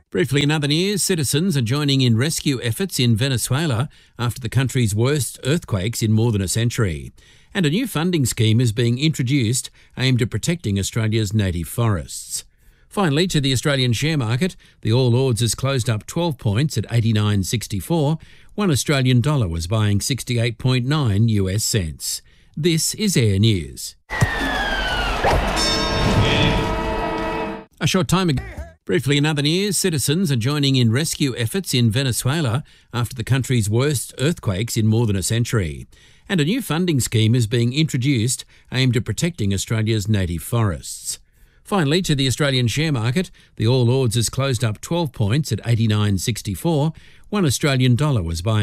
Briefly in other news, citizens are joining in rescue efforts in Venezuela after the country's worst earthquakes in more than a century. And a new funding scheme is being introduced aimed at protecting Australia's native forests. Finally, to the Australian share market, the All Ords has closed up 12 points at 89.64. One Australian dollar was buying 68.9 US cents. This is Air News. A short time ago. Briefly in other news, citizens are joining in rescue efforts in Venezuela after the country's worst earthquakes in more than a century. And a new funding scheme is being introduced aimed at protecting Australia's native forests. Finally, to the Australian share market, the All Ords has closed up 12 points at 89.64. One Australian dollar was buying